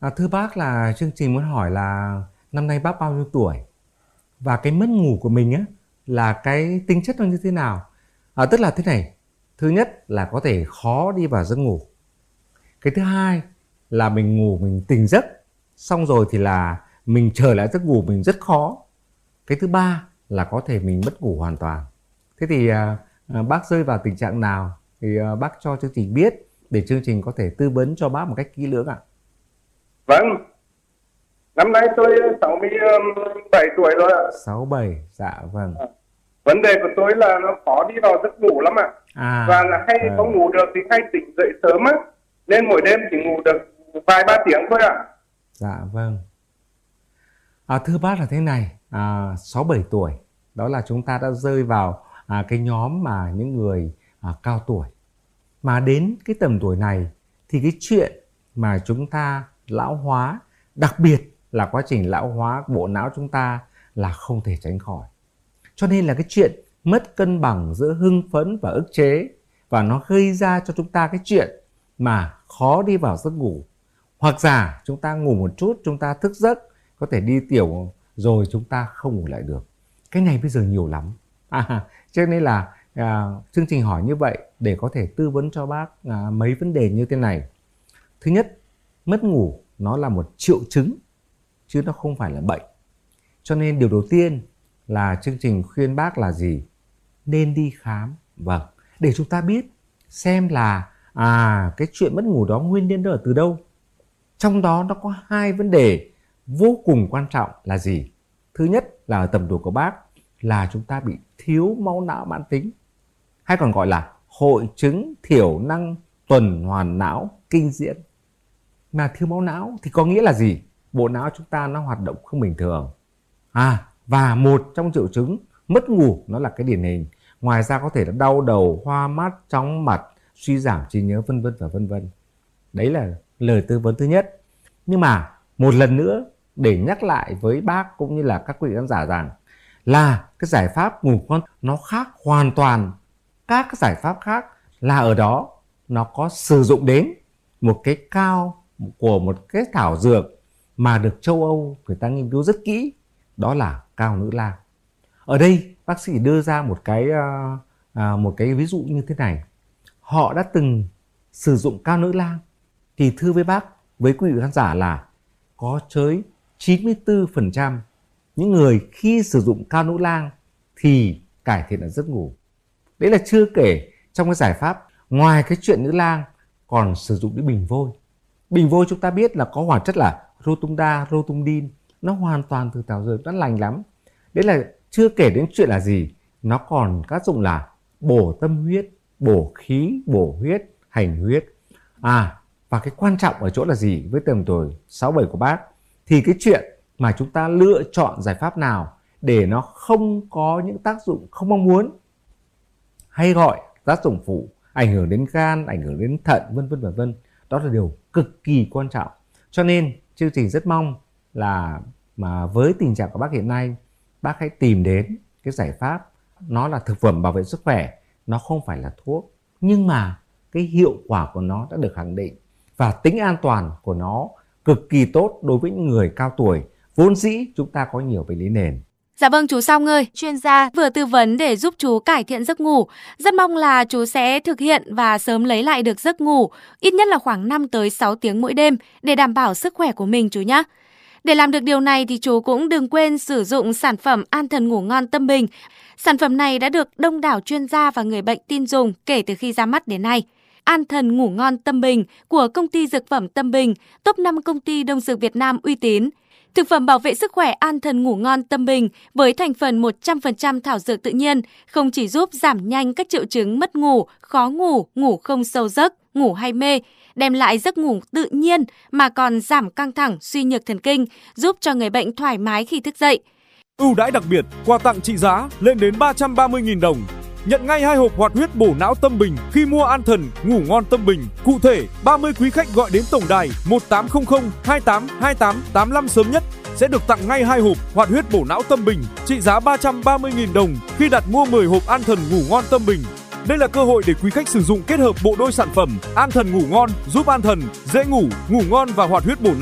Thưa bác, là chương trình muốn hỏi là năm nay bác bao nhiêu tuổi và cái mất ngủ của mình á là cái tính chất nó như thế nào? Tức là thế này, thứ nhất là có thể khó đi vào giấc ngủ. Cái thứ hai là mình ngủ mình tỉnh giấc, xong rồi thì là mình trở lại giấc ngủ mình rất khó. Cái thứ ba là có thể mình mất ngủ hoàn toàn. Thế thì bác rơi vào tình trạng nào thì bác cho chương trình biết để chương trình có thể tư vấn cho bác một cách kỹ lưỡng ạ. Vâng, năm nay tôi 67 tuổi rồi ạ. 67, dạ vâng. Vấn đề của tôi là nó khó đi vào giấc ngủ lắm ạ. Và là hay có ngủ được thì hay tỉnh dậy sớm á, nên mỗi đêm chỉ ngủ được vài ba tiếng thôi ạ. Dạ vâng. Thưa bác là thế này, 67 tuổi, đó là chúng ta đã rơi vào cái nhóm mà những người cao tuổi. Mà đến cái tầm tuổi này thì cái chuyện mà chúng ta lão hóa, đặc biệt là quá trình lão hóa bộ não chúng ta là không thể tránh khỏi. Cho nên là cái chuyện mất cân bằng giữa hưng phấn và ức chế, và nó gây ra cho chúng ta cái chuyện mà khó đi vào giấc ngủ. Hoặc giả chúng ta ngủ một chút, chúng ta thức giấc, có thể đi tiểu rồi chúng ta không ngủ lại được. Cái này bây giờ nhiều lắm. Cho nên là chương trình hỏi như vậy để có thể tư vấn cho bác mấy vấn đề như thế này. Thứ nhất, mất ngủ nó là một triệu chứng chứ nó không phải là bệnh. Cho nên điều đầu tiên là chương trình khuyên bác là gì? Nên đi khám. Vâng, để chúng ta biết xem là cái chuyện mất ngủ đó nguyên nhân đó ở từ đâu. Trong đó nó có hai vấn đề vô cùng quan trọng là gì? Thứ nhất là ở tầm tuổi của bác là chúng ta bị thiếu máu não mãn tính, hay còn gọi là hội chứng thiểu năng tuần hoàn não kinh diễn. Mà thiếu máu não thì có nghĩa là gì? Bộ não chúng ta nó hoạt động không bình thường. Và một trong triệu chứng mất ngủ nó là cái điển hình. Ngoài ra có thể là đau đầu, hoa mắt, chóng mặt, suy giảm trí nhớ vân vân và vân vân. Đấy là lời tư vấn thứ nhất. Nhưng mà một lần nữa để nhắc lại với bác cũng như là các quý khán giả rằng là cái giải pháp ngủ ngon nó khác hoàn toàn các cái giải pháp khác, là ở đó nó có sử dụng đến một cái cao của một cái thảo dược mà được châu Âu người ta nghiên cứu rất kỹ, đó là cao nữ lang. Ở đây bác sĩ đưa ra một cái ví dụ như thế này. Họ đã từng sử dụng cao nữ lang thì thưa với bác, với quý vị khán giả là có tới 94% những người khi sử dụng cao nữ lang thì cải thiện ở giấc ngủ. Đấy là chưa kể trong cái giải pháp ngoài cái chuyện nữ lang còn sử dụng đến bình vôi. Bình vôi chúng ta biết là có hoạt chất là rotunda, rotundin, nó hoàn toàn từ thảo dược, nó lành lắm. Đấy là chưa kể đến chuyện là gì, nó còn tác dụng là bổ tâm huyết, bổ khí, bổ huyết, hành huyết. Và cái quan trọng ở chỗ là gì? Với tầm tuổi 67 của bác thì cái chuyện mà chúng ta lựa chọn giải pháp nào để nó không có những tác dụng không mong muốn, hay gọi tác dụng phụ, ảnh hưởng đến gan, ảnh hưởng đến thận vân vân và vân, đó là điều cực kỳ quan trọng. Cho nên chương trình rất mong là mà với tình trạng của bác hiện nay, bác hãy tìm đến cái giải pháp, nó là thực phẩm bảo vệ sức khỏe, nó không phải là thuốc, nhưng mà cái hiệu quả của nó đã được khẳng định và tính an toàn của nó cực kỳ tốt đối với những người cao tuổi, vốn dĩ chúng ta có nhiều bệnh lý nền. Dạ vâng chú Song ơi, chuyên gia vừa tư vấn để giúp chú cải thiện giấc ngủ. Rất mong là chú sẽ thực hiện và sớm lấy lại được giấc ngủ, ít nhất là khoảng 5 tới 6 tiếng mỗi đêm để đảm bảo sức khỏe của mình chú nhé. Để làm được điều này thì chú cũng đừng quên sử dụng sản phẩm An Thần Ngủ Ngon Tâm Bình. Sản phẩm này đã được đông đảo chuyên gia và người bệnh tin dùng kể từ khi ra mắt đến nay. An Thần Ngủ Ngon Tâm Bình của công ty dược phẩm Tâm Bình, top 5 công ty đông dược Việt Nam uy tín. Thực phẩm bảo vệ sức khỏe An Thần Ngủ Ngon Tâm Bình với thành phần 100% thảo dược tự nhiên không chỉ giúp giảm nhanh các triệu chứng mất ngủ, khó ngủ, ngủ không sâu giấc, ngủ hay mê, đem lại giấc ngủ tự nhiên mà còn giảm căng thẳng, suy nhược thần kinh, giúp cho người bệnh thoải mái khi thức dậy. Ưu đãi đặc biệt, quà tặng trị giá lên đến 330.000 đồng. Nhận ngay 2 hộp hoạt huyết bổ não Tâm Bình khi mua An Thần Ngủ Ngon Tâm Bình. Cụ thể, 30 quý khách gọi đến tổng đài 1800 28 28 85 sớm nhất sẽ được tặng ngay 2 hộp hoạt huyết bổ não Tâm Bình trị giá 330.000 đồng khi đặt mua 10 hộp An Thần Ngủ Ngon Tâm Bình. Đây là cơ hội để quý khách sử dụng kết hợp bộ đôi sản phẩm An Thần Ngủ Ngon giúp an thần, dễ ngủ, ngủ ngon và hoạt huyết bổ não.